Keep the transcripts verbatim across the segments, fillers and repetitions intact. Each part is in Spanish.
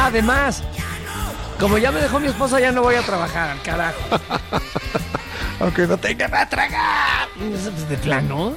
además, como ya me dejó mi esposa, ya no voy a trabajar, al carajo. Aunque no tenga para tragar. De plano.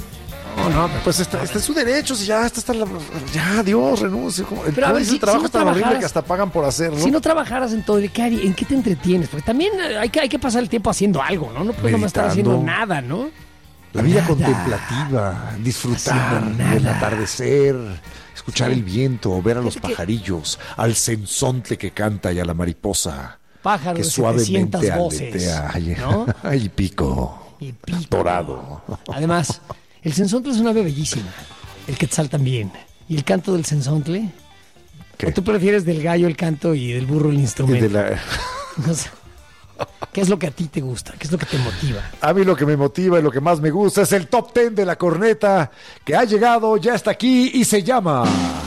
No, no, pues está, está en su derecho, si ya está, está la, ya, Dios, renuncio. El, Pero a ver, el si, trabajo si no es tan horrible trabajaras, que hasta pagan por hacerlo. Si no trabajaras en todo, ¿qué, harías? ¿En qué te entretienes? Porque también hay que, hay que pasar el tiempo haciendo algo, ¿no? No puedes nomás estar haciendo nada, ¿no? La vida Nada. Contemplativa, disfrutar del atardecer, escuchar Sí. el viento, ver a los Fíjate que- pajarillos, al censontle que canta y a la mariposa Pájaro que de suavemente setecientas voces, aletea. Ay, ¿no? ay, pico, Y pico. dorado. Además, el censontle es una ave bellísima. El quetzal también. ¿Y el canto del censontle? ¿Qué? ¿O tú prefieres del gallo el canto y del burro el Y instrumento? de la- O sea, ¿qué es lo que a ti te gusta? ¿Qué es lo que te motiva? A mí lo que me motiva y lo que más me gusta es el top ten de la corneta que ha llegado, ya está aquí y se llama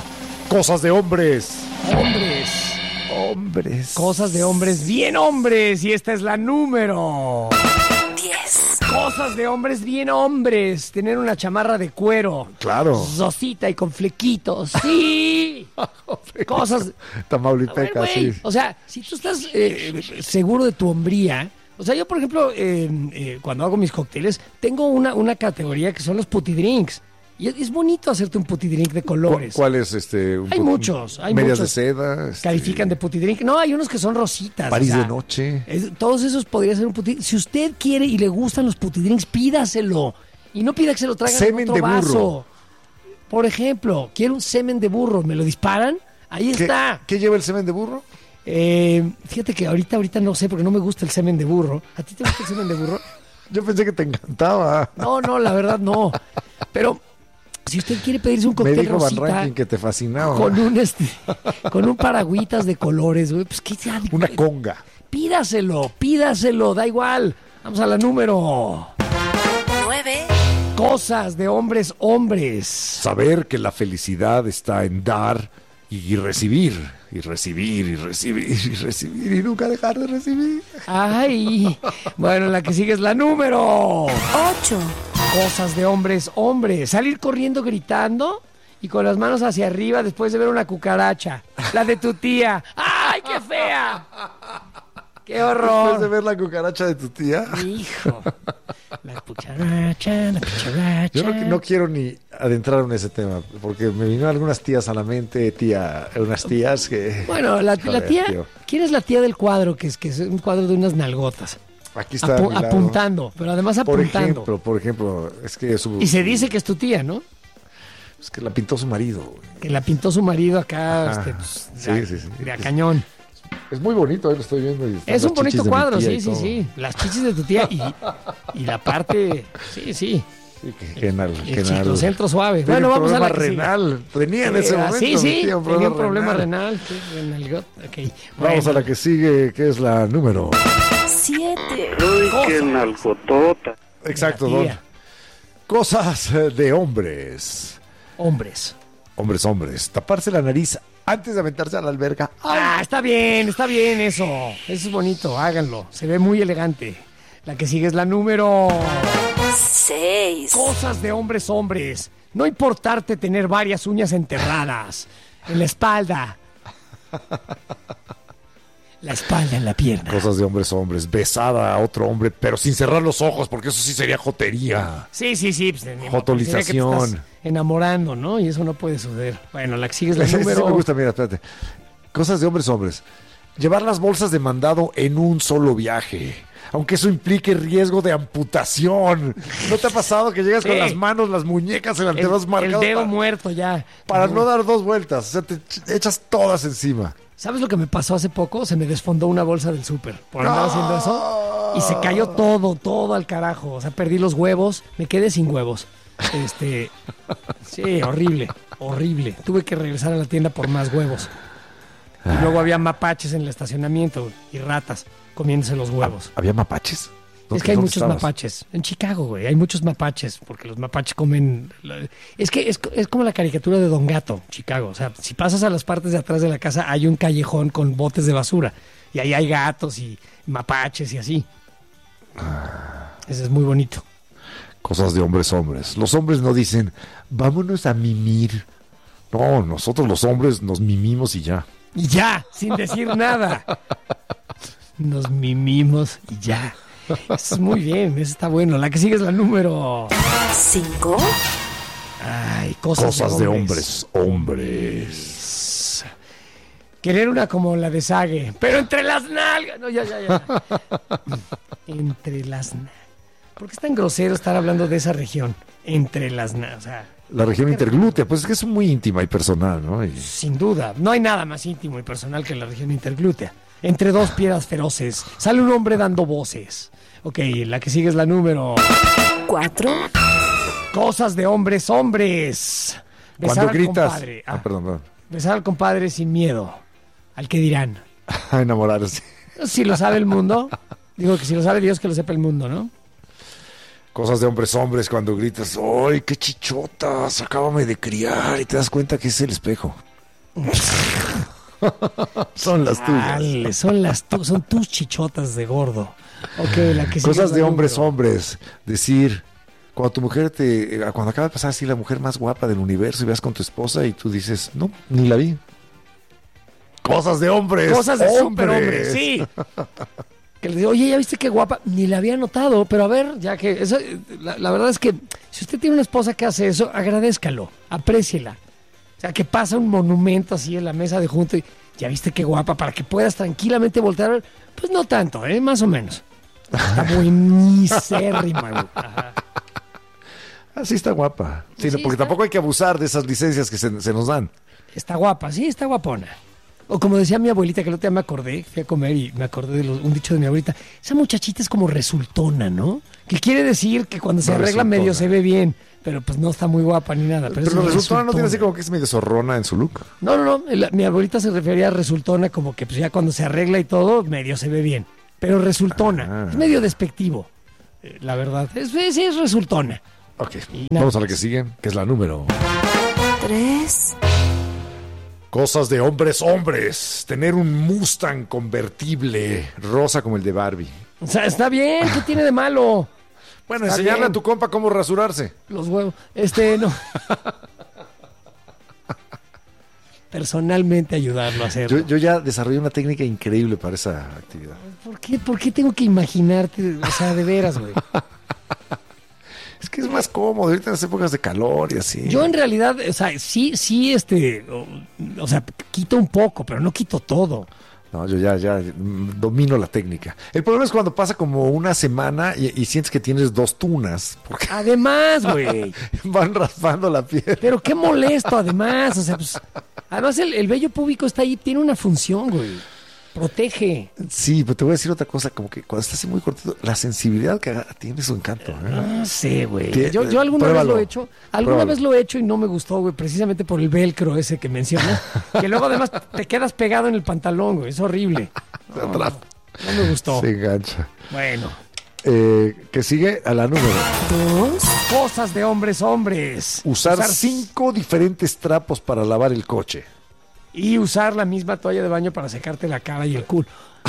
Cosas de Hombres. Hombres. Hombres. Cosas de hombres bien hombres. Y esta es la número diez. Cosas de hombres bien hombres. Tener una chamarra de cuero. Claro. Rosita y con flequitos. ¡Sí! Cosas... A ver, Tamaulipeca, güey, sí. o sea, si tú estás eh, seguro de tu hombría, o sea, yo por ejemplo, eh, eh, cuando hago mis cócteles, tengo una, una categoría que son los putty drinks. Y es, es bonito hacerte un putty drink de colores. ¿Cuál es este? un Hay put- muchos, hay medias muchos. de seda. este, Califican de putty drink. No, hay unos que son rositas. París o sea, de noche. es- todos esos podría ser un putty. Si usted quiere y le gustan los putty drinks, pídaselo. Y no pida que se lo traigan Semen en otro de burro. vaso. Por ejemplo, quiero un semen de burro. ¿Me lo disparan? Ahí ¿Qué, está. ¿Qué lleva el semen de burro? Eh, fíjate que ahorita, ahorita no sé porque no me gusta el semen de burro. ¿A ti te gusta el semen de burro? Yo pensé que te encantaba. No, no, la verdad no. Pero si usted quiere pedirse un Me cóctel dijo Van rosita Ranking que te fascinaba. con un este, con un paragüitas de colores, güey, pues qué ya, Una conga. pídaselo, pídaselo, da igual. Vamos a la número. nueve. Cosas de hombres, hombres. Saber que la felicidad está en dar y recibir, y recibir, y recibir, y recibir, y nunca dejar de recibir. Ay, bueno, la que sigue es la número. ocho. Cosas de hombres, hombres. Salir corriendo gritando y con las manos hacia arriba después de ver una cucaracha. La de tu tía. ¡Ay, qué fea! ¡Qué Después de horror! ver la cucaracha de tu tía. Hijo. La cucaracha, la cucaracha. Yo no, no quiero ni adentrar en ese tema, porque me vinieron algunas tías a la mente, tía, unas tías que... Bueno, la, la Joder, tía... tío. ¿Quién es la tía del cuadro? Que es, que es un cuadro de unas nalgotas. Aquí está a Apu- mi lado. apuntando, pero además Por apuntando. ejemplo, por ejemplo, es que su... Y se dice que es tu tía, ¿no? Es que la pintó su marido. Güey. Que la pintó su marido acá, Ajá. este, pues, Sí, de, sí, sí. de a cañón. Es muy bonito, ahí lo estoy viendo. y están Es las un bonito chichis de mi cuadro, tía sí, y sí, todo. sí. Las chichis de tu tía y, y la parte, sí, sí. Sí, que genal, El genal. chiclocentro suave. Tiene Bueno, un vamos a la problema que sigue. renal. Tenía en ese Eh, momento. sí, mi sí, tía, tenía un problema renal. sí, renalgot, ok. Vamos Bueno, a la que sigue, que es la número. siete. Uy, Cosas. qué nalgotota. Exacto, la don. tía. Cosas eh, de hombres. Hombres. Hombres, hombres. Taparse la nariz antes de aventarse a la alberca. Ah, está bien, está bien eso. Eso es bonito, háganlo. Se ve muy elegante. La que sigue es la número... seis. Cosas de hombres, hombres. No importarte tener varias uñas enterradas en la espalda. La espalda en la pierna. Cosas de hombres, hombres. Besada a otro hombre, pero sin cerrar los ojos, porque eso sí sería jotería. Sí, sí, sí. Pues, ni modo, Jotolización. sería que te estás enamorando, ¿no? Y eso no puede suceder. Bueno, la que sigue es la Ese sí número... me gusta, mira, espérate. Cosas de hombres, hombres. Llevar las bolsas de mandado en un solo viaje. Aunque eso implique riesgo de amputación. ¿No te ha pasado que llegas Sí. con las manos, las muñecas, el El, antebrazo el marcado dedo para, muerto ya. para No. no dar dos vueltas? O sea, te ch- echas todas encima. ¿Sabes lo que me pasó hace poco? Se me desfondó una bolsa del súper por andar haciendo eso. Y se cayó todo, todo al carajo. O sea, perdí los huevos. Me quedé sin huevos. Este... Sí, horrible, horrible. Tuve que regresar a la tienda por más huevos. Y luego había mapaches en el estacionamiento y ratas comiéndose los huevos. ¿Había mapaches? Es que hay ¿Dónde muchos estabas? mapaches. En Chicago, güey, hay muchos mapaches, porque los mapaches comen... la- Es que es, es como la caricatura de Don Gato, Chicago. O sea, si pasas a las partes de atrás de la casa, hay un callejón con botes de basura. Y ahí hay gatos y mapaches y así. Ese es muy bonito. Cosas de hombres, hombres. Los hombres no dicen, vámonos a mimir. No, nosotros los hombres nos mimimos y ya. Y ya, sin decir nada. Nos mimimos y ya. Eso es muy bien, eso está bueno. La que sigue es la número... cinco. Ay, cosas, Cosas de de hombres. hombres, hombres. Querer una como la de Sage, pero entre las nalgas. No, ya, ya, ya. Entre las nalgas. ¿Por qué es tan grosero estar hablando de esa región? Entre las nalgas. O sea, La región interglútea, pues es que es muy íntima y personal, ¿no? Y- sin duda, no hay nada más íntimo y personal que la región interglútea. Entre dos piedras feroces, sale un hombre dando voces. Ok, la que sigue es la número... cuatro. Cosas de hombres, hombres. Besar Cuando al gritas... compadre. Ah, Ah, perdón, perdón. besar al compadre sin miedo. Al que dirán. A enamorarse. Si lo sabe el mundo. Digo que si lo sabe Dios, que lo sepa el mundo, ¿no? Cosas de hombres, hombres, cuando gritas, ¡ay, qué chichotas! Acábame de criar, y te das cuenta que es el espejo. Son las tuyas. Dale, son las tu- son tus chichotas de gordo. Ok, la que sigue Cosas es la de hombres, número. hombres. Decir, cuando tu mujer te... eh, Cuando acaba de pasar así la mujer más guapa del universo y vas con tu esposa y tú dices, no, ni la vi. Cosas de hombres. Cosas de hombres. superhombres, sí. Que le digo, oye, ¿ya viste qué guapa? Ni la había notado, pero a ver, ya que... Eso, la, la verdad es que si usted tiene una esposa que hace eso, agradézcalo, apréciela. O sea, que pasa un monumento así en la mesa de junto y ya viste qué guapa, para que puedas tranquilamente voltear a ver. Pues no tanto, ¿eh? Más o menos. Está buenísima, güey. Ajá. Así está guapa. Sí, Sí, porque está. tampoco hay que abusar de esas licencias que se, se nos dan. Está guapa, sí, está guapona. O como decía mi abuelita, que el otro día me acordé, fui a comer y me acordé de los- un dicho de mi abuelita. Esa muchachita es como resultona, ¿no? Que quiere decir que cuando se No, arregla medio resultona. se ve bien, pero pues no está muy guapa ni nada. Pero, Pero, eso es resultona no tiene así resultona. como que es medio zorrona en su look. No, no, no. el- mi abuelita se refería a resultona como que pues ya cuando se arregla y todo, medio se ve bien. Pero resultona. Ah. Es medio despectivo, eh, la verdad. Es, es- sí, es resultona. Ok, Y nada vamos a la más. que sigue, que es la número. tres. Cosas de hombres, hombres. Tener un Mustang convertible, rosa como el de Barbie. O sea, está bien. ¿Qué tiene de malo? Bueno, Está enseñarle bien. a tu compa cómo rasurarse. Los huevos. Este, no. Personalmente ayudarlo a hacerlo. Yo, yo ya desarrollé una técnica increíble para esa actividad. ¿Por qué, ¿Por qué tengo que imaginarte? O sea, de veras, güey. Es que es más cómodo ahorita en las épocas de calor y así. Yo en realidad, o sea, sí, sí, este, o, o sea, quito un poco, pero no quito todo. No, yo ya, ya mm, domino la técnica. El problema es cuando pasa como una semana y, y sientes que tienes dos tunas, porque Además, güey. van raspando la piel. Pero qué molesto, además. O sea, pues, además el, el vello púbico está ahí, tiene una función, güey. Protege. Sí, pero te voy a decir otra cosa, como que cuando estás así muy cortito, la sensibilidad que agarra tiene su encanto. ¿eh? No sé, güey. Tie- Yo, yo alguna pruébalo, vez lo he hecho. Alguna pruébalo. vez lo he hecho y no me gustó, güey, precisamente por el velcro ese que mencionas. Que luego además te quedas pegado en el pantalón, güey. Es horrible. Se atrapa. No me gustó. Se engancha. Bueno. Eh, que sigue a la número. dos. Cosas de hombres, hombres. Usar cinco diferentes trapos para lavar el coche. Y usar la misma toalla de baño para secarte la cara y el culo.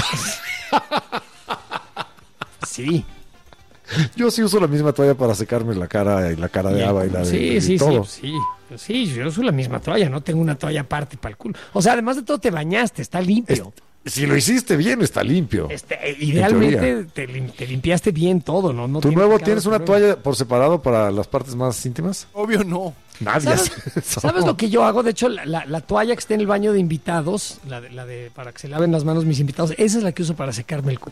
Sí. Yo sí uso la misma toalla para secarme la cara y la cara de Y el Ava y culo. la de sí, y sí, todo. sí, sí. Sí, yo uso la misma toalla, no tengo una toalla aparte para el culo. O sea, además de todo te bañaste, está limpio. Es- si lo hiciste bien, está limpio. Este, idealmente teoría. te, lim- te limpiaste bien todo, ¿no? no ¿Tu tiene nuevo pecado tienes tu una nuevo. toalla por separado para las partes más íntimas? Obvio no. Nadie ¿Sabes, hace eso. ¿Sabes lo que yo hago? De hecho, la, la- la toalla que está en el baño de invitados, la de, la de para que se laven las manos mis invitados, esa es la que uso para secarme el culo.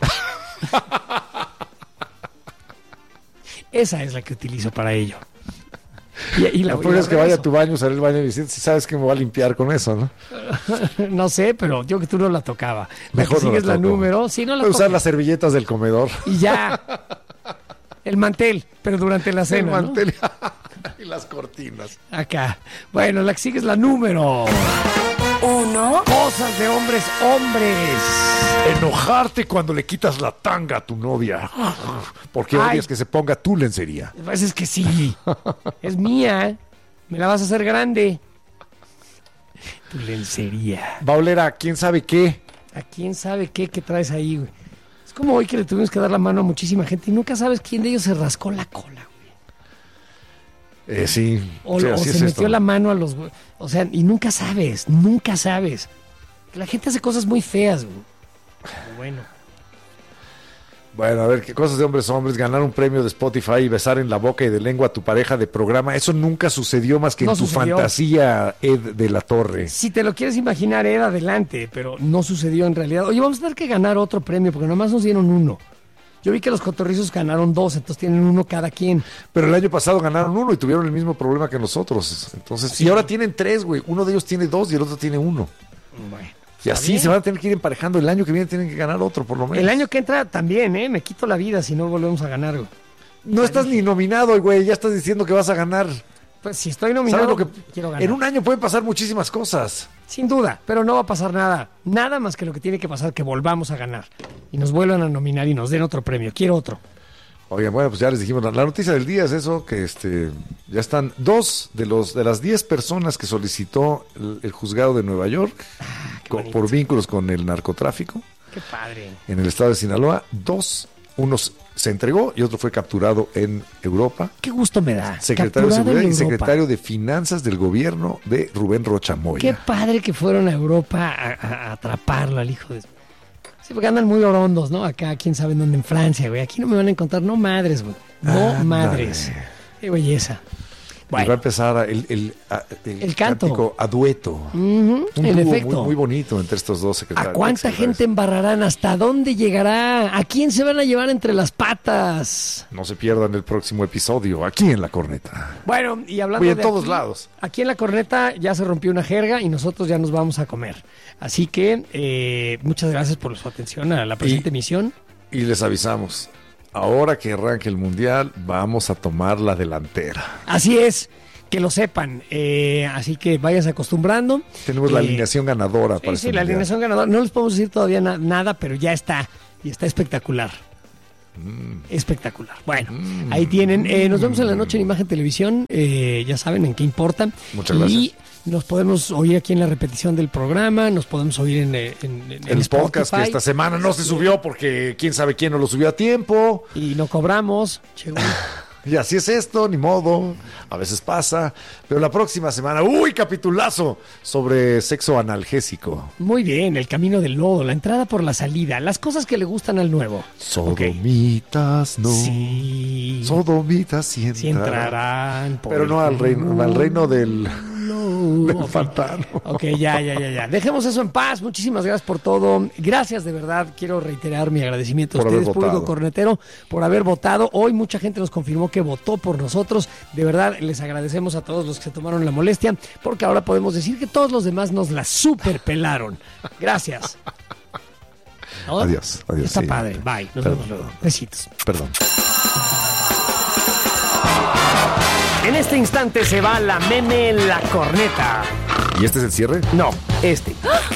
Esa es la que utilizo para ello. Y, y la, No y puedes la que vaya a regreso. tu baño, usar el baño y si sabes que me va a limpiar con eso, ¿no? No sé, pero yo que tú no la tocaba. La Mejor que no sigues la la, toco. número. Sí, no la Voy a usar toques. las servilletas del comedor. Y ya. El mantel, pero durante la cena, El ¿no? mantel y las cortinas. Acá. Bueno, la que sigue es la número. uno. Cosas de hombres, hombres. Enojarte cuando le quitas la tanga a tu novia. Porque Ay. odias que se ponga tu lencería. Pues es que sí. Es mía. Me la vas a hacer grande. Tu lencería. Va a oler a quién sabe qué. ¿A quién sabe qué que traes ahí, güey? Es como hoy que le tuvimos que dar la mano a muchísima gente y nunca sabes quién de ellos se rascó la cola, güey. Eh, sí. O, Sí, o así se es metió esto. la mano a los... hue- O sea, y nunca sabes, nunca sabes. La gente hace cosas muy feas, güey. Pero bueno. Bueno, a ver, qué cosas de hombres hombres, ganar un premio de Spotify y besar en la boca y de lengua a tu pareja de programa, eso nunca sucedió más que No en tu sucedió. fantasía, Ed de la Torre. Si te lo quieres imaginar, Ed, adelante, pero no sucedió en realidad. Oye, vamos a tener que ganar otro premio, porque nomás nos dieron uno. Yo vi que los cotorrizos ganaron dos, entonces tienen uno cada quien. Pero el año pasado ganaron uno y tuvieron el mismo problema que nosotros. Entonces, Sí. y ahora tienen tres, güey. Uno de ellos tiene dos y el otro tiene uno. Bueno. Y Está así bien. se van a tener que ir emparejando. El año que viene tienen que ganar otro, por lo menos. El año que entra también, ¿eh? Me quito la vida si no volvemos a ganar, güey. No estás ni nominado, güey. Ya estás diciendo que vas a ganar. Pues si estoy nominado, ¿Sabes lo que quiero ganar. En un año pueden pasar muchísimas cosas. Sin duda, pero no va a pasar nada. Nada más que lo que tiene que pasar, que volvamos a ganar. Y nos vuelvan a nominar y nos den otro premio. Quiero otro. Oigan, bueno, pues ya les dijimos, la, la noticia del día es eso, que este ya están dos de los de las diez personas que solicitó el, el juzgado de Nueva York qué co- bonito. por vínculos con el narcotráfico Qué padre. en el estado de Sinaloa. Dos, uno se entregó y otro fue capturado en Europa. Qué gusto me da. Secretario de Capturado Seguridad en y Europa. secretario de Finanzas del gobierno de Rubén Rocha Moya. Qué padre que fueron a Europa a, a- a atraparlo al hijo de... Sí, porque andan muy orondos, ¿no? Acá, quién sabe en dónde, en Francia, güey. Aquí no me van a encontrar, no madres, güey. No Ándale. madres. Qué belleza. Y va a Bueno, empezar el, el, a- el El canto. cántico a dueto. ujú, Un en dúo efecto. muy, muy bonito entre estos dos secretarios. ¿A cuánta secretarios. gente embarrarán? ¿Hasta dónde llegará? ¿A quién se van a llevar entre las patas? No se pierdan el próximo episodio aquí en La Corneta. Bueno, y hablando Oye, en de todos aquí, lados. Aquí en La Corneta ya se rompió una jerga y nosotros ya nos vamos a comer. Así que eh, muchas gracias por su atención a la presente Y- emisión. Y les avisamos, ahora que arranque el Mundial, vamos a tomar la delantera. Así es, que lo sepan. Eh, así que vayas acostumbrando. Tenemos la Eh, alineación ganadora Sí, para sí, este la Mundial. alineación ganadora. No les podemos decir todavía na- nada, pero ya está. Y está espectacular. Mm. Espectacular. Bueno, ahí tienen. Eh, nos vemos en la noche en Imagen Televisión. Eh, ya saben en qué importa. Muchas y gracias. nos podemos oír aquí en la repetición del programa. Nos podemos oír en, eh, en, en- en El podcast que Spotify. esta semana no se subió porque quién sabe quién no lo subió a tiempo. Y no cobramos. Che, güey. Y así es esto, ni modo. A veces pasa. Pero la próxima semana, ¡uy, capitulazo! Sobre sexo analgésico. Muy bien, el camino del lodo, la entrada por la salida, las cosas que le gustan al nuevo. Ok. Sodomitas, no. Sí. Sodomitas sí Sí entrarán. entrarán. por Pero el no al reino, al reino del, culo. del Ok. pantano. Ok, ya, ya, ya, ya. Dejemos eso en paz. Muchísimas gracias por todo. Gracias de verdad. Quiero reiterar mi agradecimiento a Por haber ustedes, público votado. cornetero, por haber votado. Hoy mucha gente nos confirmó que votó por nosotros. De verdad, les agradecemos a todos los que se tomaron la molestia, porque ahora podemos decir que todos los demás nos la superpelaron. Gracias. ¿No? Adiós, adiós, Está sí. padre. Bye. Nos Perdón. vemos luego. Besitos. Perdón. En este instante se va la meme La Corneta. ¿Y este es el cierre? No, este.